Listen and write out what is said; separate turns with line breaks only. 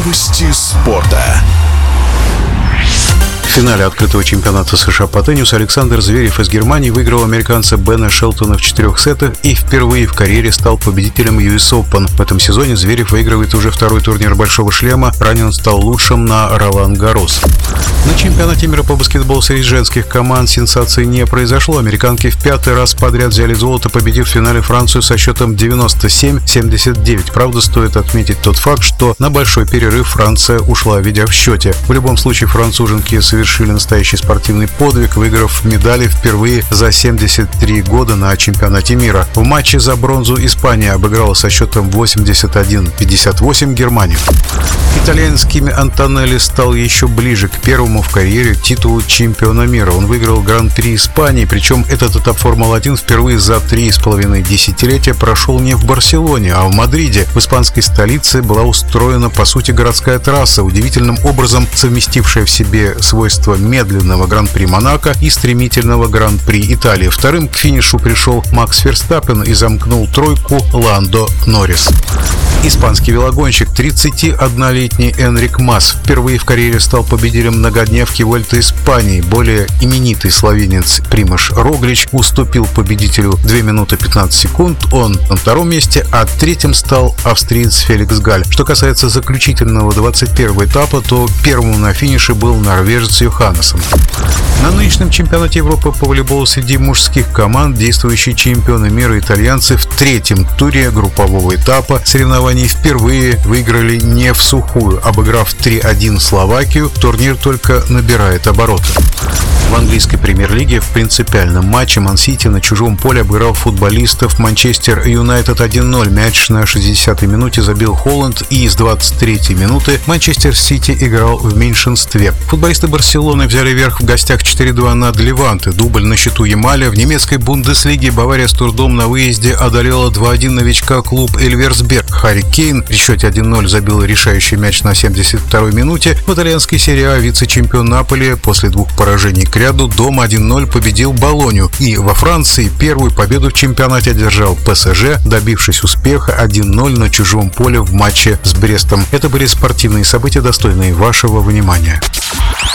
Новости спорта.
В финале открытого чемпионата США по теннису Александр Зверев из Германии выиграл американца Бена Шелтона в 4 сетах и впервые в карьере стал победителем US Open. В этом сезоне Зверев выигрывает уже второй турнир «Большого шлема», ранее он стал лучшим на Ролан-Гаррос. На чемпионате мира по баскетболу среди женских команд сенсации не произошло. Американки в 5-й раз подряд взяли золото, победив в финале Францию со счетом 97-79. Правда, стоит отметить тот факт, что на большой перерыв Франция ушла, ведя в счете. В любом случае, француженки совершили настоящий спортивный подвиг, выиграв медали впервые за 73 года на чемпионате мира. В матче за бронзу Испания обыграла со счетом 81-58 Германию. Итальянский Антонелли стал еще ближе к первому в карьере титулу чемпиона мира. Он выиграл Гран-при Испании, причем этот этап Формулы-1 впервые за 3,5 десятилетия прошел не в Барселоне, а в Мадриде. В испанской столице была устроена, по сути, городская трасса, удивительным образом совместившая в себе свойства медленного Гран-при Монако и стремительного Гран-при Италии. Вторым к финишу пришел Макс Ферстаппен и замкнул тройку Ландо Норрис. Испанский велогонщик 31-летний Энрик Мас впервые в карьере стал победителем многодневки Вуэльты Испании. Более именитый словенец Примаш Роглич уступил победителю 2 минуты 15 секунд. Он на втором месте, а третьим стал австриец Феликс Галь. Что касается заключительного 21-го этапа, то первым на финише был норвежец Йоханнессон. На нынешнем чемпионате Европы по волейболу среди мужских команд действующие чемпионы мира итальянцы в 3-м туре группового этапа соревнований впервые выиграли не в сухую. Обыграв 3-1 Словакию, турнир только набирает обороты. В английской премьер-лиге в принципиальном матче Ман-Сити на чужом поле обыграл футболистов Манчестер Юнайтед 1-0. Мяч на 60-й минуте забил Холланд, и с 23-й минуты Манчестер Сити играл в меньшинстве. Футболисты Барселоны взяли верх в гостях 4-2 над Леванте. Дубль на счету Ямаля. В немецкой Бундеслиге Бавария с трудом на выезде одолела 2-1 новичка клуб Эльверсберг. Харри Кейн в счете 1-0 забил решающий мяч на 72-й минуте. В итальянской серии А вице-чемпион Наполи после 2 поражений к ряду дома 1-0 победил Болонью. И во Франции первую победу в чемпионате одержал ПСЖ, добившись успеха 1-0 на чужом поле в матче с Брестом. Это были спортивные события, достойные вашего внимания.